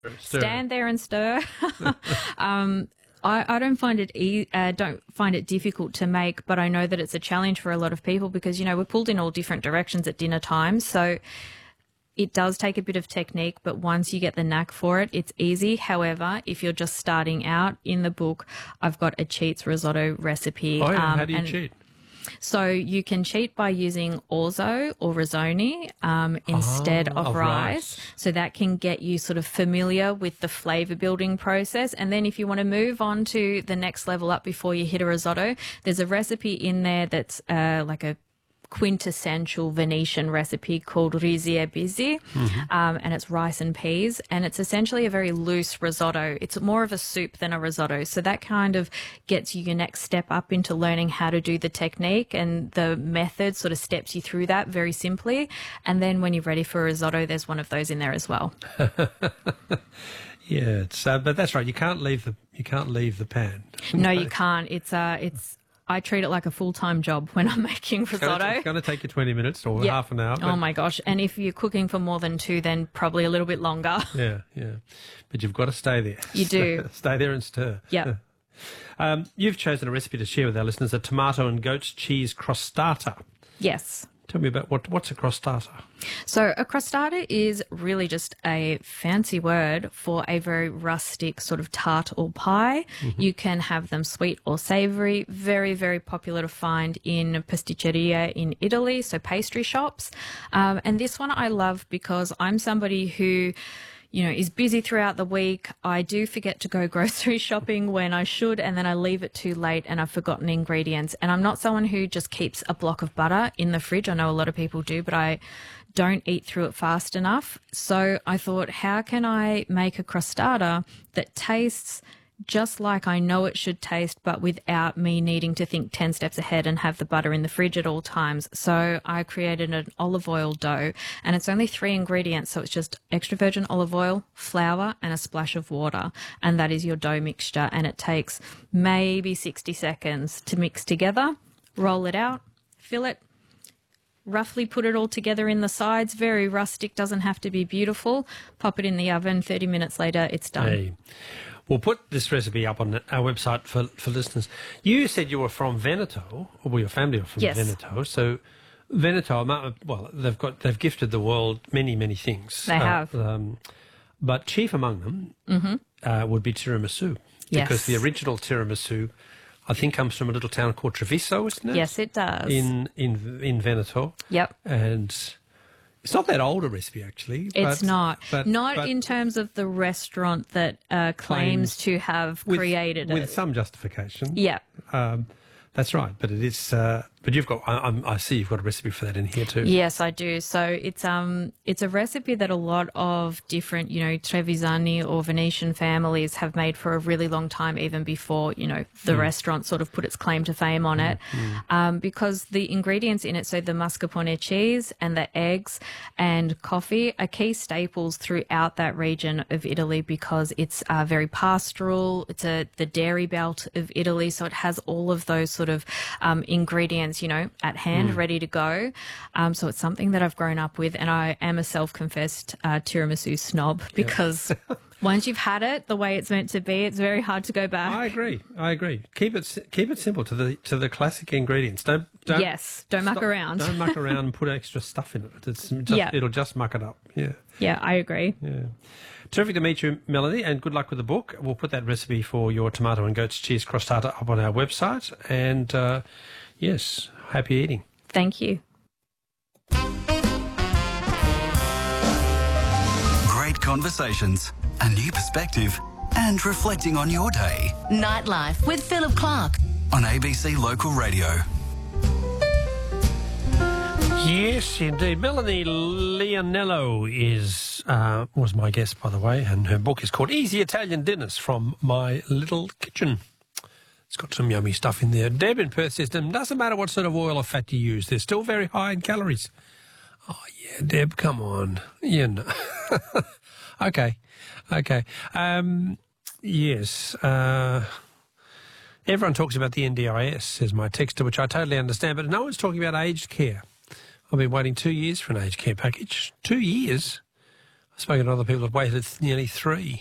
stand there and stir. I don't find it difficult to make, but I know that it's a challenge for a lot of people because, you know, we're pulled in all different directions at dinner time. So it does take a bit of technique, but once you get the knack for it, it's easy. However, if you're just starting out, in the book, I've got a cheats risotto recipe. Oh, yeah. How do you cheat? So you can cheat by using orzo or risoni instead of rice. So that can get you sort of familiar with the flavour building process. And then if you want to move on to the next level up before you hit a risotto, there's a recipe in there that's like a quintessential Venetian recipe called rizi e bisi, and it's rice and peas, and it's essentially a very loose risotto. It's more of a soup than a risotto, so that kind of gets you your next step up into learning how to do the technique, and the method sort of steps you through that very simply. And then when you're ready for a risotto, there's one of those in there as well. Yeah, but that's right. You can't leave the pan. No, you can't. It's I treat it like a full-time job when I'm making risotto. It's going to take you 20 minutes or half an hour. Oh, my gosh. And if you're cooking for more than 2, then probably a little bit longer. Yeah. But you've got to stay there. You do. Stay there and stir. Yeah. You've chosen a recipe to share with our listeners, a tomato and goat's cheese crostata. Yes. Tell me about what's a crostata? So a crostata is really just a fancy word for a very rustic sort of tart or pie. You can have them sweet or savoury. Very, very popular to find in pasticceria in Italy, so pastry shops. And this one I love because I'm somebody who, you know, is busy throughout the week. I do forget to go grocery shopping when I should, and then I leave it too late and I've forgotten ingredients. And I'm not someone who just keeps a block of butter in the fridge. I know a lot of people do, but I don't eat through it fast enough. So I thought, how can I make a crostata that tastes just like I know it should taste, but without me needing to think 10 steps ahead and have the butter in the fridge at all times? So I created an olive oil dough, and it's only 3 ingredients. So it's just extra virgin olive oil, flour, and a splash of water. And that is your dough mixture. And it takes maybe 60 seconds to mix together. Roll it out, fill it, roughly put it all together in the sides. Very rustic, doesn't have to be beautiful. Pop it in the oven. 30 minutes later, it's done. Hey. We'll put this recipe up on our website for listeners. You said you were from Veneto, or your family are from Veneto. So Veneto, well, they've gifted the world many, many things. They have. But chief among them would be tiramisu. Yes. Because the original tiramisu, I think, comes from a little town called Treviso, isn't it? Yes, it does. In Veneto. Yep. And it's not that old a recipe, actually. It's not. But in terms of the restaurant that claims to have created it. With some justification. Yeah. That's right. But it is. But you've got. I see you've got a recipe for that in here too. Yes, I do. So it's a recipe that a lot of different, you know, Trevisani or Venetian families have made for a really long time, even before, you know, the restaurant sort of put its claim to fame on it. Because the ingredients in it, so the mascarpone cheese and the eggs and coffee, are key staples throughout that region of Italy because it's very pastoral. It's the dairy belt of Italy, so it has all of those sort of ingredients, you know, at hand, ready to go. So it's something that I've grown up with, and I am a self-confessed tiramisu snob because once you've had it the way it's meant to be, it's very hard to go back. I agree. Keep it simple to the classic ingredients. Don't muck around. Don't muck around and put extra stuff in it. It'll just muck it up. Yeah. Yeah, I agree. Yeah. Terrific to meet you, Melanie, and good luck with the book. We'll put that recipe for your tomato and goat's cheese crostata up on our website. And yes, happy eating. Thank you. Great conversations, a new perspective, and reflecting on your day. Nightlife with Philip Clark On ABC Local Radio. Yes, indeed. Melanie Leonello was my guest, by the way, and her book is called Easy Italian Dinners from My Little Kitchen. It's got some yummy stuff in there. Deb in Perth says, doesn't matter what sort of oil or fat you use, they're still very high in calories. Oh, yeah, Deb, come on. You know. Okay. Yes. Everyone talks about the NDIS, says my texter, which I totally understand, but no one's talking about aged care. I've been waiting 2 years for an aged care package. 2 years? spoken to other people who've waited nearly 3.